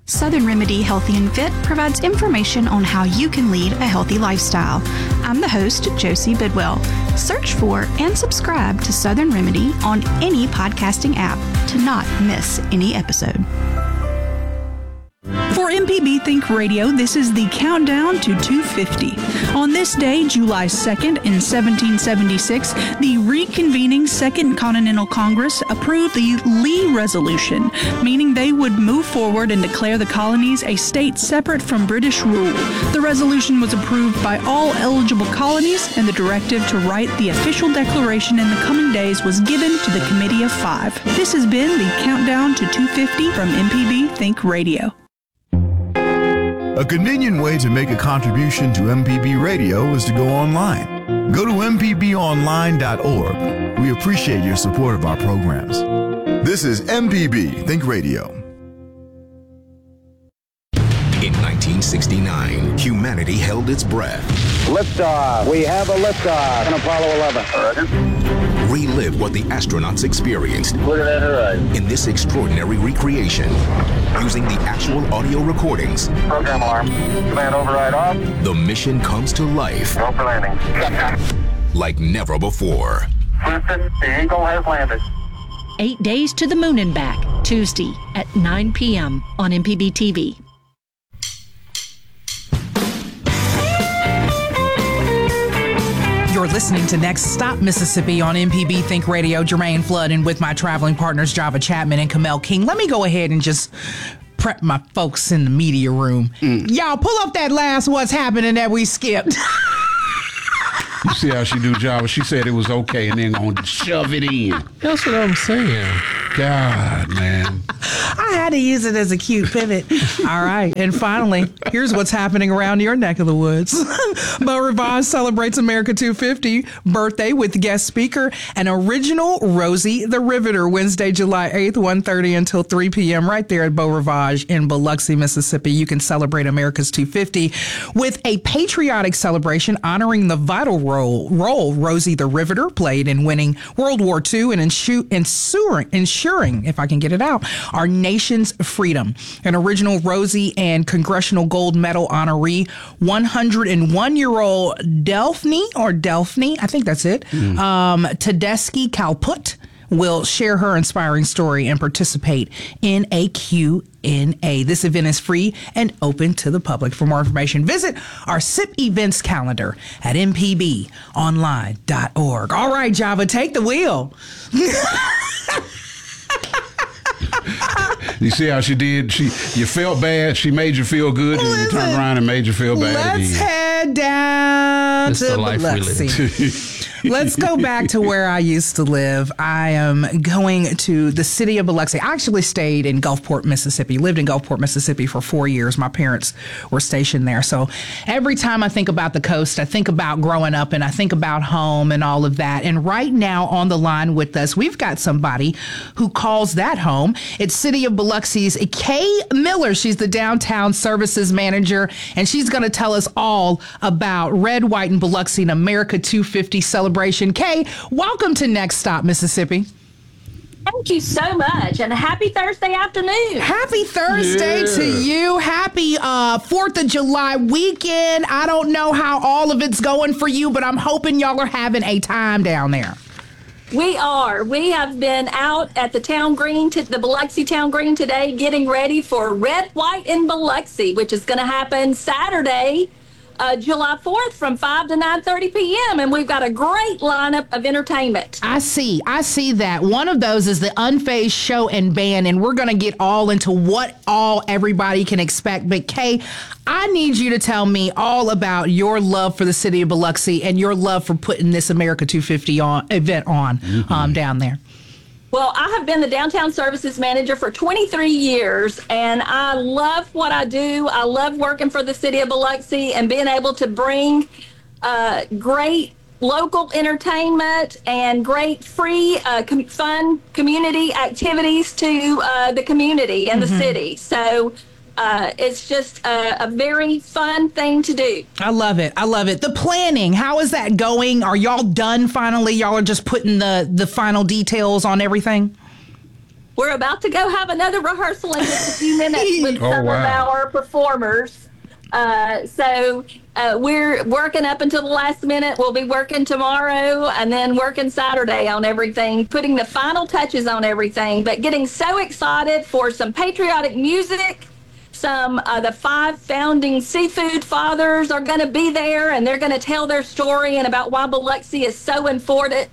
Southern Remedy Healthy and Fit provides information on how you can lead a healthy lifestyle. I'm the host, Josie Bidwell. Search for and subscribe to Southern Remedy on any podcasting app to not miss any episode. For MPB Think Radio, this is the countdown to 250. On this day, July 2nd in 1776, the reconvening Second Continental Congress approved the Lee Resolution, meaning they would move forward and declare the colonies a state separate from British rule. The resolution was approved by all eligible colonies, and the directive to write the official declaration in the coming days was given to the Committee of Five. This has been the countdown to 250 from MPB Think Radio. A convenient way to make a contribution to MPB Radio is to go online. Go to mpbonline.org. We appreciate your support of our programs. This is MPB Think Radio. In 1969, humanity held its breath. Liftoff. We have a liftoff on Apollo 11. Relive what the astronauts experienced Look at that horizon. in this extraordinary recreation. Using the actual audio recordings, Program alarm. Command override off. the mission comes to life Go for landing. like never before. Houston, the Eagle has landed. 8 Days to the Moon and Back, Tuesday at 9 p.m. on MPB TV. You're listening to Next Stop Mississippi on MPB Think Radio. Jermaine Flood, and with my traveling partners Java Chapman and Kamel King. Let me go ahead and just prep my folks in the media room. Y'all pull up that last what's happening that we skipped. You see how she do, Java? She said it was okay and then gonna shove it in. That's what I'm saying. God, man. I had to use it as a cute pivot. All right. And finally, here's what's happening around your neck of the woods. Beau Rivage celebrates America 250 birthday with guest speaker and original Rosie the Riveter, Wednesday, July 8th, 1:30 until 3 p.m. right there at Beau Rivage in Biloxi, Mississippi. You can celebrate America's 250 with a patriotic celebration honoring the vital role Rosie the Riveter played in winning World War II and ensuring, if I can get it out, our nation's freedom. An original Rosie and Congressional Gold Medal honoree, 101-year-old Delphne, I think that's it, Tedeschi Kalput, will share her inspiring story and participate in a Q&A. This event is free and open to the public. For more information, visit our SIP events calendar at mpbonline.org. All right, Java, take the wheel. You see how she did? You felt bad. She made you feel good. And you turned around and made you feel bad Let's again. head down It's to the life we Biloxi. live. Let's go back to where I used to live. I am going to the city of Biloxi. I actually stayed in Gulfport, Mississippi, lived in Gulfport, Mississippi for 4 years. My parents were stationed there. So every time I think about the coast, I think about growing up and I think about home and all of that. And right now on the line with us, we've got somebody who calls that home. It's City of Biloxi's Kay Miller. She's the Downtown Services Manager, and she's going to tell us all about Red, White, and Biloxi and America 250 celebration. Kay, welcome to Next Stop Mississippi. Thank you so much, and happy Thursday afternoon. Happy Thursday to you. Happy 4th of July weekend. I don't know how all of it's going for you, but I'm hoping y'all are having a time down there. We are. We have been out at the town green, the Biloxi Town Green today, getting ready for Red, White, and Biloxi, which is going to happen Saturday, July 4th from 5 to 9:30 p.m. And we've got a great lineup of entertainment. I see that. One of those is the Unfazed Show and Band, and we're going to get all into what all everybody can expect. But Kay, I need you to tell me all about your love for the city of Biloxi and your love for putting this America 250 event on down there. Well, I have been the Downtown Services Manager for 23 years, and I love what I do. I love working for the city of Biloxi and being able to bring great local entertainment and great free, fun community activities to the community and the city. So it's just a very fun thing to do. I love it. The planning, how is that going? Are y'all done finally? Y'all are just putting the final details on everything? we're about to go have another rehearsal in just a few minutes with Oh, some wow. of our performers. So we're working up until the last minute. We'll be working tomorrow and then working Saturday on everything, putting the final touches on everything, but getting so excited for some patriotic music. Some the 5 founding seafood fathers are going to be there, and they're going to tell their story and about why Biloxi is so important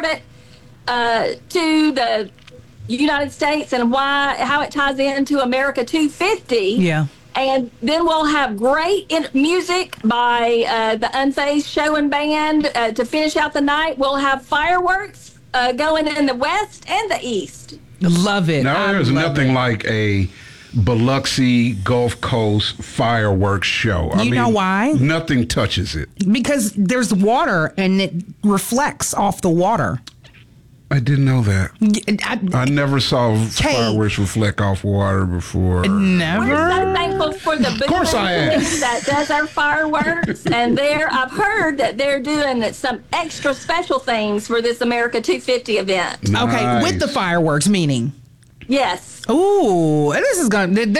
to the United States and how it ties into America 250. Yeah. And then we'll have great music by the Unfazed Show and Band to finish out the night. We'll have fireworks going in the west and the east. Love it. Now, there's nothing like a Biloxi Gulf Coast fireworks show. I You know mean, why? Nothing touches it. Because there's water and it reflects off the water. I didn't know that. I never saw fireworks reflect off water before. We're Never. so thankful for the course I am. booth that does our fireworks. And I've heard that they're doing some extra special things for this America 250 event. Okay, with the Nice. fireworks, meaning. Yes. Ooh, this is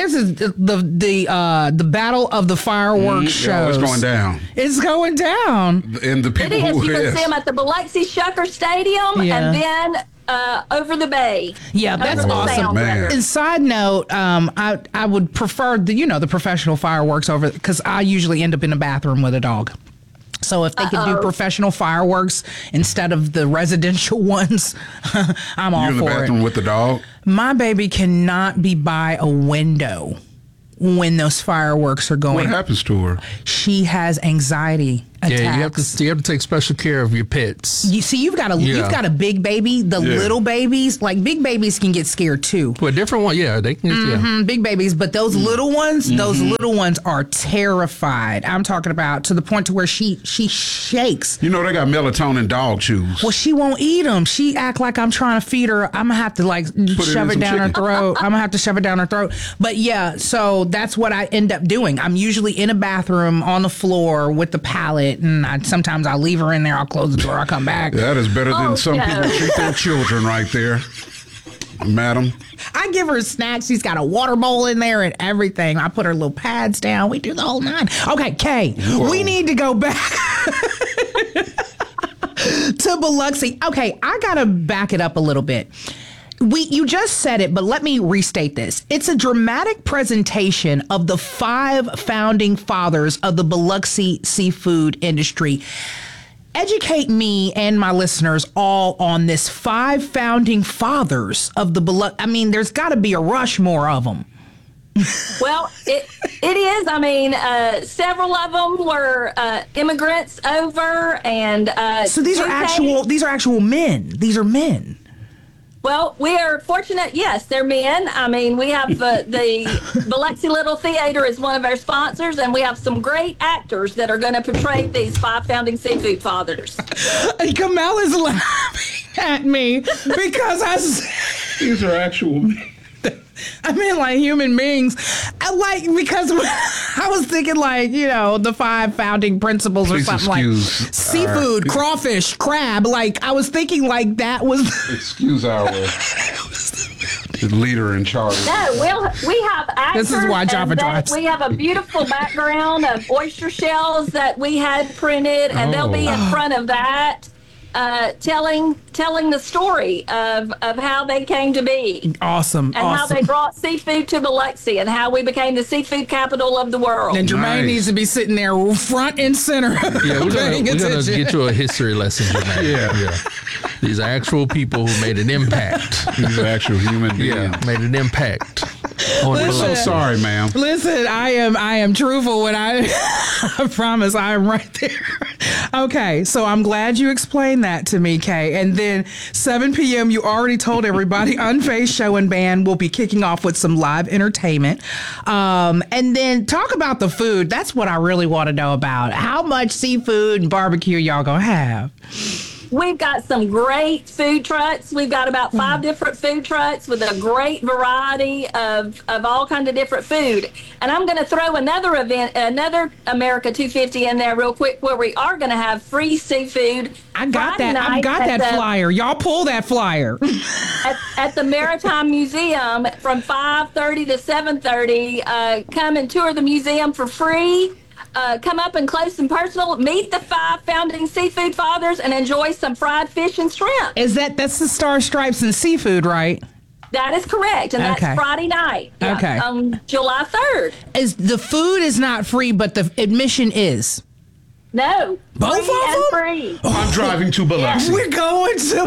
the battle of the fireworks Yeah, shows. it's going down. It's going down. And the It people is. who You can yes. see them at the Biloxi Shucker Stadium Yeah. and then over the bay. Yeah, that's Over the awesome. sound, Man. rather. And side note, I would prefer the professional fireworks over, because I usually end up in a bathroom with a dog. So if they could do professional fireworks instead of the residential ones, I'm all You're in the for bathroom it. with the dog. My baby cannot be by a window when those fireworks are going. What happens to her? She has anxiety attacks. Yeah, you have to take special care of your pets. You see, you've got a big baby. The Yeah. little babies, like big babies, can get scared too. Well, different one, yeah, they can. Yeah. Big babies, but those little ones, are terrified. I'm talking about to the point to where she shakes. You know they got melatonin dog chews. Well, she won't eat them. She act like I'm trying to feed her. I'm gonna have to shove it in down her some throat. I'm gonna have to shove it down her throat. But yeah, so that's what I end up doing. I'm usually in a bathroom on the floor with the pallet, and sometimes I'll leave her in there. I'll close the door. I'll come back. That is better than some no. people treat their children right there, madam. I give her snacks. She's got a water bowl in there and everything. I put her little pads down. We do the whole nine. Okay, Kay, we need to go back to Biloxi. Okay, I gotta back it up a little bit. You just said it, but let me restate this. It's a dramatic presentation of the 5 founding fathers of the Biloxi seafood industry. Educate me and my listeners all on this 5 founding fathers of the Biloxi. I mean, there's got to be a Rushmore of them. Well, it is. I mean, several of them were immigrants over, and So these are actual men. These are men. Well, we are fortunate. Yes, they're men. I mean, we have the Biloxi Little Theater is one of our sponsors, and we have some great actors that are going to portray these 5 founding seafood fathers. Kamel is laughing at me because These are actual. I mean, like human beings. Because I was thinking, the 5 founding principles Please or something excuse like seafood, crawfish, crab. Like, I was thinking like that was. Excuse our leader in charge. No, we have actors. This is why Java and drives. we have a beautiful background of oyster shells that we had printed, and they'll be in front of that. Telling the story of how they came to be. Awesome. And how they brought seafood to Biloxi and how we became the seafood capital of the world. And Jermaine Nice. needs to be sitting there front and center. Yeah, we're paying gonna attention. get you a history lesson, Jermaine. Yeah. These are actual people who made an impact. These are actual human beings. Yeah, made an impact. On I'm so Biloxi. sorry, ma'am. Listen, I am truthful when I promise I am right there. Okay, so I'm glad you explained that to me, Kay. And then 7 p.m., you already told everybody Unfazed Show and Band will be kicking off with some live entertainment. And then talk about the food. That's what I really want to know about. How much seafood and barbecue y'all gonna have? We've got some great food trucks. We've got about 5 different food trucks with a great variety of all kinds of different food. And I'm going to throw another America 250 in there real quick, where we are going to have free seafood. I got that flyer. Y'all pull that flyer. at the Maritime Museum from 5:30 to 7:30. Come and tour the museum for free. Come up and close and personal, meet the 5 founding seafood fathers, and enjoy some fried fish and shrimp. That's the Star, Stripes, and Seafood, right? That is correct, and that's Friday night. Yeah, okay. On July 3rd. The food is not free, but the admission is. No. Both of them? Free. I'm driving to Biloxi. We're going to.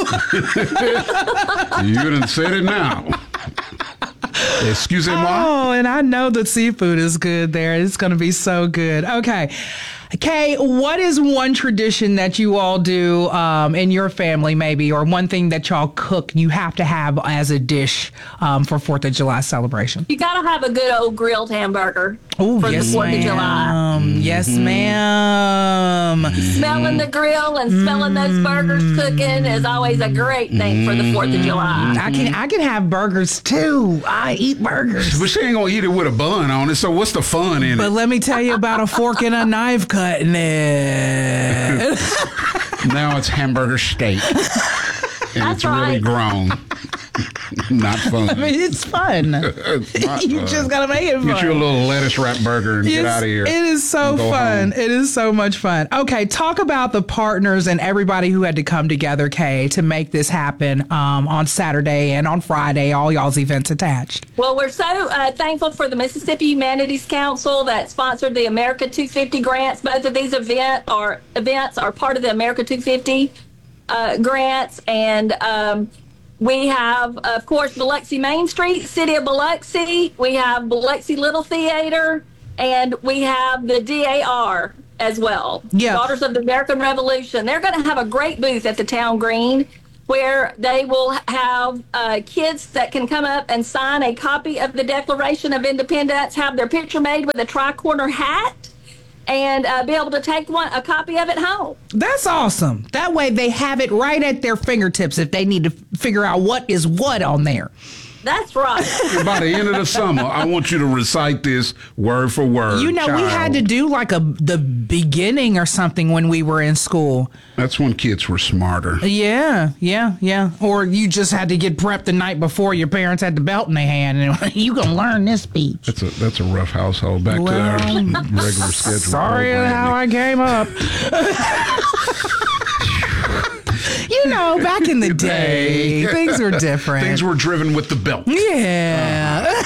You done said it now. Excusez-moi. Oh, and I know the seafood is good there. It's going to be so good. Okay. Kay, what is one tradition that you all do in your family, maybe, or one thing that y'all cook you have to have as a dish for 4th of July celebration? You got to have a good old grilled hamburger for the 4th of July. Yes, ma'am. Smelling the grill and smelling those burgers cooking is always a great thing for the 4th of July. I can have burgers, too. I eat burgers. But she ain't going to eat it with a bun on it, so what's the fun in it? But let me tell you about a fork and a knife cutting it. Now it's hamburger steak. And it's really grown. Not fun. I mean, it's fun. You just got to make it fun. Get you a little lettuce wrap burger and get out of here. It is so fun. Home. It is so much fun. Okay, talk about the partners and everybody who had to come together, Kay, to make this happen on Saturday and on Friday, all y'all's events attached. Well, we're so thankful for the Mississippi Humanities Council that sponsored the America 250 grants. Both of these events are part of the America 250 grants, and we have, of course, Biloxi Main Street, City of Biloxi. We have Biloxi Little Theater, and we have the DAR as well. Yeah. Daughters of the American Revolution. They're going to have a great booth at the Town Green where they will have kids that can come up and sign a copy of the Declaration of Independence, have their picture made with a tri-corner hat, and be able to take a copy of it home. That's awesome. That way they have it right at their fingertips if they need to figure out what is what on there. That's right. By the end of the summer, I want you to recite this word for word. You know, we had to do like the beginning or something when we were in school. That's when kids were smarter. Yeah. Or you just had to get prepped the night before. Your parents had the belt in their hand, and you gonna learn this speech. That's a rough household. Back to our regular schedule. Sorry how I came up. You know, back in the day, things were different. Things were driven with the belt. Yeah.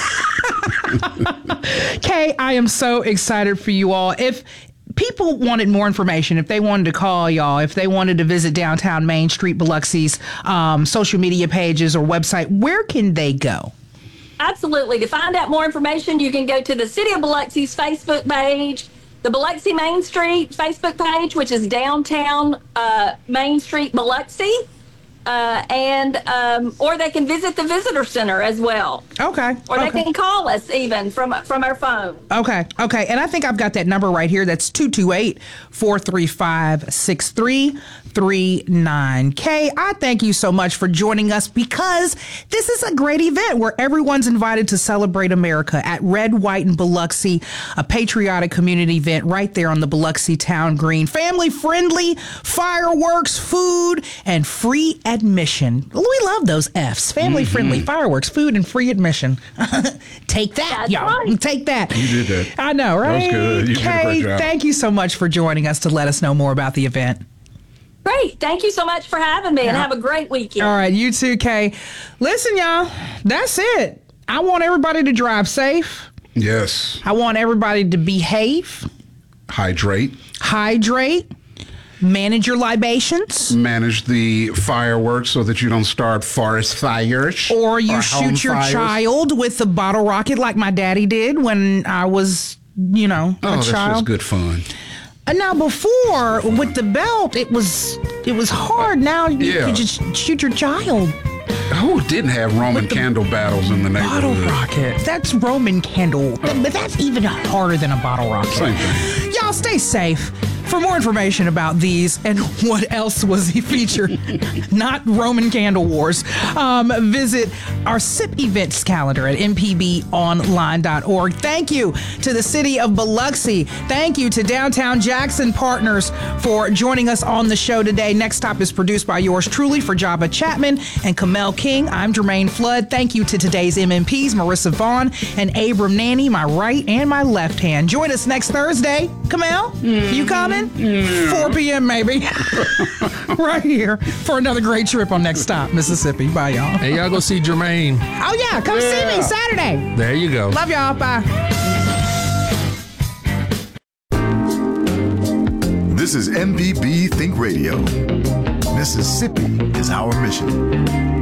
Kay, I am so excited for you all. If people wanted more information, if they wanted to call y'all, if they wanted to visit downtown Main Street, Biloxi's social media pages or website, where can they go? Absolutely. To find out more information, you can go to the City of Biloxi's Facebook page, the Biloxi Main Street Facebook page, which is Downtown Main Street, Biloxi, or they can visit the Visitor Center as well. Okay. Or they can call us even from our phone. Okay. And I think I've got that number right here. That's 228-435-6339. Kay, I thank you so much for joining us because this is a great event where everyone's invited to celebrate America at Red, White, and Biloxi, a patriotic community event right there on the Biloxi Town Green. Family friendly, fireworks, food, and free admission. We love those F's. Family friendly, fireworks, food, and free admission. Take that, That's y'all. right. Take that. You did that. I know, right? That was good. You did a Kay, great job. thank you so much for joining us to let us know more about the event. Great. Thank you so much for having me, and have a great weekend. All right, you too, Kay. Listen, y'all, that's it. I want everybody to drive safe. Yes. I want everybody to behave. Hydrate. Manage your libations. Manage the fireworks so that you don't start forest fires. Or you shoot your fires. child with a bottle rocket like my daddy did when I was, a child. That's just good fun. And now before, with the belt, it was hard. Now you can just shoot your child. Who didn't have Roman candle battles in the neighborhood? Bottle rocket. That's Roman candle. But that's even harder than a bottle rocket. Same thing. Y'all stay safe. For more information about these and what else was he featured, not Roman Candle Wars, visit our SIP events calendar at mpbonline.org. Thank you to the city of Biloxi. Thank you to Downtown Jackson Partners for joining us on the show today. Next Stop is produced by yours truly for Jabba Chapman and Kamel King. I'm Jermaine Flood. Thank you to today's MMPs, Marissa Vaughn and Abram Nanny, my right and my left hand. Join us next Thursday. Kamel, you coming? 4 p.m. maybe. Right here for another great trip on Next Stop, Mississippi. Bye, y'all. Hey, y'all go see Jermaine. Oh, yeah. Come see me Saturday. There you go. Love y'all. Bye. This is MPB Think Radio. Mississippi is our mission.